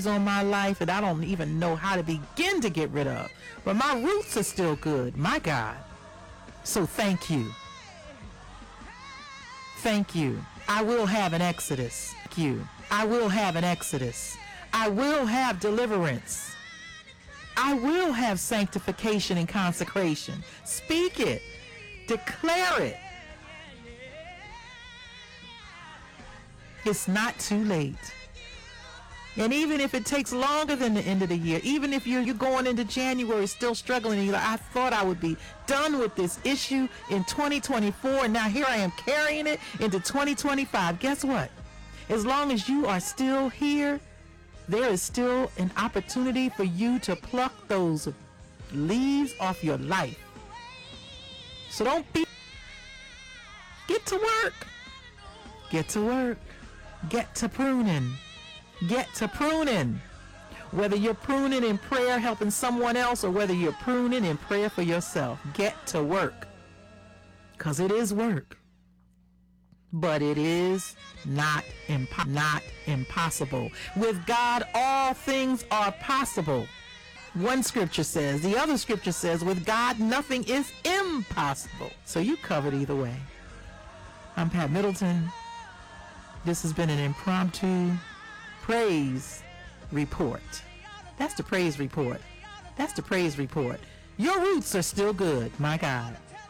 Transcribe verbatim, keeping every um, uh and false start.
on my life that I don't even know how to begin to get rid of. But my roots are still good, my God. So thank you. Thank you. I will have an exodus. Thank you. I will have an exodus. I will have deliverance. I will have sanctification and consecration. Speak it. Declare it. It's not too late. And even if it takes longer than the end of the year, even if you're, you're going into January still struggling, and you're like, I thought I would be done with this issue in twenty twenty-four, and now here I am carrying it into twenty twenty-five. Guess what? As long as you are still here, there is still an opportunity for you to pluck those leaves off your life. So don't be... Get to work. Get to work. Get to pruning. Get to pruning. Whether you're pruning in prayer, helping someone else, or whether you're pruning in prayer for yourself, get to work. Because it is work. But it is not, impo- not impossible. With God, all things are possible. One scripture says. The other scripture says, with God, nothing is impossible. So you covered either way. I'm Pat Middleton. This has been an impromptu praise report. That's the praise report. That's the praise report. Your roots are still good, my God.